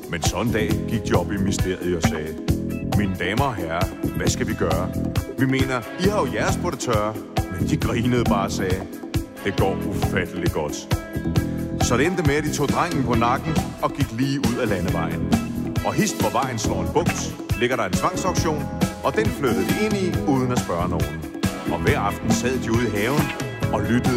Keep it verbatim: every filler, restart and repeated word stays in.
Men sådan en dag gik de op i mysteriet og sagde: mine damer og herrer, hvad skal vi gøre? Vi mener, I har jo jeres på det tørre. Men de grinede bare og sagde: det går ufatteligt godt. Så det endte med, at de tog drengen på nakken og gik lige ud af landevejen. Og hist hvor vejen slår en bugt, ligger der en tvangsauktion, og den flyttede de ind i uden at spørge nogen. Og hver aften sad de ude i haven og lyttede